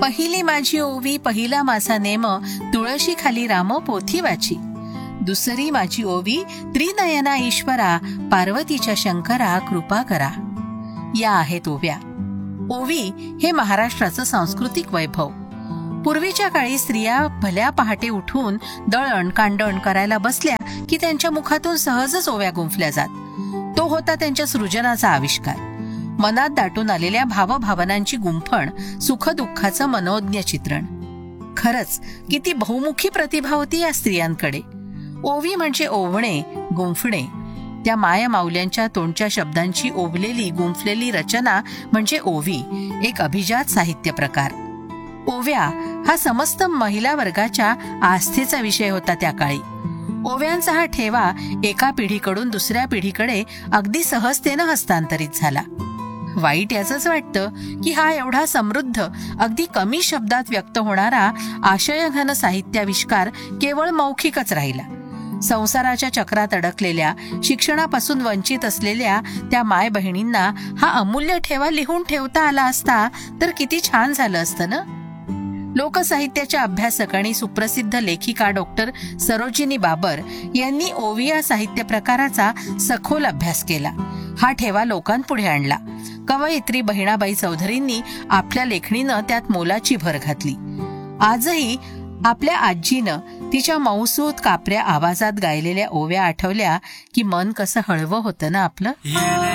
पहिली माझी ओवी पहिला माझा नेम, तुळशी खाली राम पोथी वाची. दुसरी माझी ओवी त्रिनयना ईश्वरा, पार्वतीच्या शंकरा कृपा करा. या आहेत ओव्या. ओवी हे महाराष्ट्राचं सांस्कृतिक वैभव. पूर्वीच्या काळी स्त्रिया भल्या पहाटे उठून दळण कांडण करायला बसल्या की त्यांच्या मुखातून सहजच ओव्या गुंफल्या जात. तो होता त्यांच्या सृजनाचा आविष्कार. मनात दाटून आलेल्या भावभावनांची गुंफण, सुखदुःखाचं मनोज्ञ चित्रण. खरंच किती बहुमुखी प्रतिभा होती या स्त्रियांकडे. ओवी म्हणजे ओवणे, गुंफणे. त्या मायमाऊल्यांच्या तोंडच्या शब्दांची ओवलेली गुंफलेली रचना म्हणजे ओवी, एक अभिजात साहित्य प्रकार. ओव्या हा समस्त महिला वर्गाच्या आस्थेचा विषय होता त्या काळी. ओव्यांचा हा ठेवा एका पिढीकडून दुसऱ्या पिढीकडे अगदी सहजतेनं हस्तांतरित झाला. वाईट याचंच वाटतं की हा एवढा समृद्ध, अगदी कमी शब्दात व्यक्त होणारा आशयघन साहित्याविष्कार केवळ मौखिकच राहिला. संसाराच्या चक्रात अडकलेल्या, शिक्षणापासून वंचित असलेल्या त्या माय बहिणींना हा अमूल्य ठेवा लिहून ठेवता आला असता तर किती छान झालं असतं ना. लोकसाहित्याच्या अभ्यासक आणि सुप्रसिद्ध लेखिका डॉक्टर सरोजिनी बाबर यांनी ओवी या साहित्य प्रकाराचा सखोल अभ्यास केला. हा ठेवा लोकांपुढे आणला. कवयित्री बहिणाबाई चौधरींनी आपल्या लेखणीनं त्यात मोलाची भर घातली. आजही आपल्या आजीनं तिच्या मौसूद कापऱ्या आवाजात गायलेल्या ओव्या आठवल्या की मन कसं हळवं होतं ना आपलं.